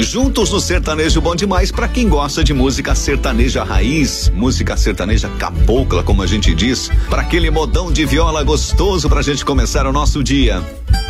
Juntos no Sertanejo Bom Demais, pra quem gosta de música sertaneja raiz, música sertaneja cabocla, como a gente diz, pra aquele modão de viola gostoso pra gente começar o nosso dia.